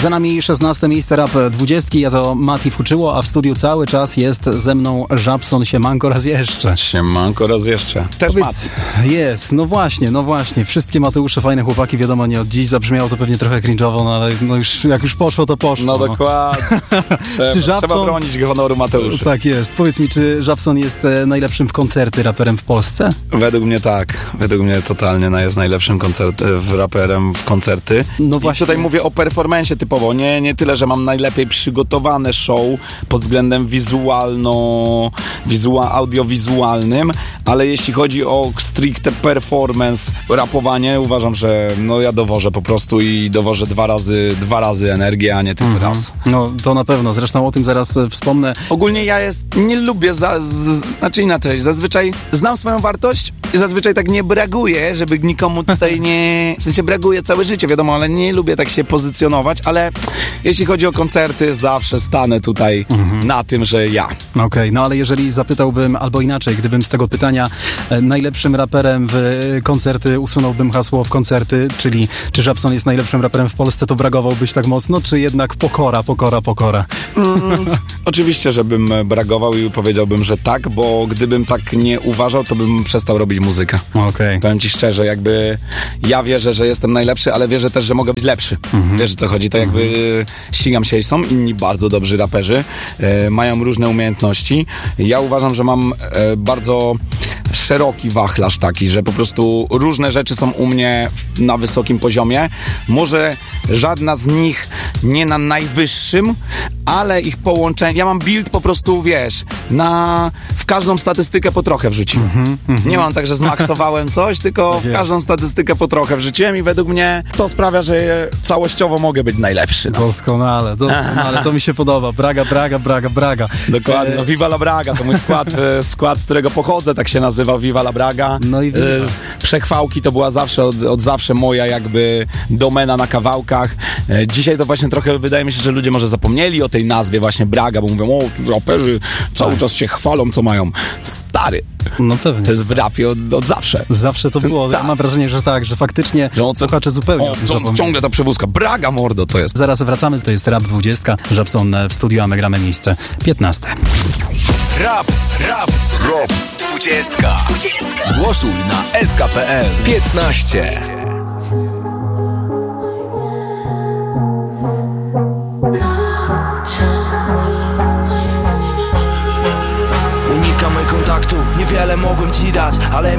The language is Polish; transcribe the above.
Za nami 16 miejsce Rap 20, ja to Mati Fuczyło, a w studiu cały czas jest ze mną Żabson. Siemanko raz jeszcze. Siemanko raz jeszcze. Też Mati. Jest, no właśnie. Wszystkie Mateusze, fajne chłopaki, wiadomo, nie od dziś, zabrzmiało to pewnie trochę cringe'owo, no ale no już, jak już poszło, to poszło. No dokładnie. Trzeba bronić honoru Mateuszy. Tak jest. Powiedz mi, czy Żabson jest najlepszym w koncerty raperem w Polsce? Według mnie tak. Według mnie totalnie jest najlepszym raperem w koncerty. No właśnie. I tutaj mówię o performance'ie typowo. Nie tyle, że mam najlepiej przygotowane show pod względem audiowizualnym, ale jeśli chodzi o stricte performance, rapowanie, uważam, że no ja dowożę po prostu i dowożę dwa razy energię, a nie tylko raz. No to na pewno, zresztą o tym zaraz wspomnę. Ogólnie nie lubię, znaczy inaczej, zazwyczaj znam swoją wartość i zazwyczaj tak nie braguję, żeby nikomu tutaj w sensie braguję całe życie, wiadomo, ale nie lubię tak się pozycjonować, ale jeśli chodzi o koncerty, zawsze stanę tutaj na tym, że ja. Okej, no ale jeżeli zapytałbym, albo inaczej, gdybym z tego pytania najlepszym raperem w koncerty usunąłbym hasło w koncerty, czyli czy Żabson jest najlepszym raperem w Polsce, to bragowałbyś tak mocno, czy jednak pokora? Oczywiście, żebym bragował i powiedziałbym, że tak, bo gdybym tak nie uważał, to bym przestał robić muzykę. Okej. Powiem ci szczerze, jakby ja wierzę, że jestem najlepszy, ale wierzę też, że mogę być lepszy. Wiesz, o co chodzi? To jakby ścigam się i są inni bardzo dobrzy raperzy, mają różne umiejętności. Ja uważam, że mam bardzo szeroki wachlarz taki, że po prostu różne rzeczy są u mnie na wysokim poziomie. Może żadna z nich nie na najwyższym, ale ich połączenie... Ja mam build po prostu, wiesz, w każdą statystykę po trochę wrzuciłem. Nie mam tak, że zmaksowałem coś, tylko w każdą statystykę po trochę wrzuciłem i według mnie to sprawia, że całościowo mogę być najlepszy. No. Doskonale, to mi się podoba. Braga. Dokładnie, no Viva la Braga, to mój skład, z którego pochodzę, tak się nazywał, Viva la Braga. No i Przechwałki to była zawsze, od zawsze moja jakby domena na kawałkach. Dzisiaj to właśnie trochę wydaje mi się, że ludzie może zapomnieli o tej nazwie właśnie Braga, bo mówią, raperzy cały czas się chwalą, co mają. Stary. No pewnie. To jest w rapie od zawsze. Zawsze to było. Ja mam wrażenie, że tak, że faktycznie słuchacze zupełnie ciągle ta przewózka. Braga, mordo, to jest. Zaraz wracamy, to jest Rap 20. Żabson w studiu, a my gramy miejsce 15. Rap 20. Głosuj na SK.pl 15. Unikam kontaktu, niewiele mogłem ci dać, ale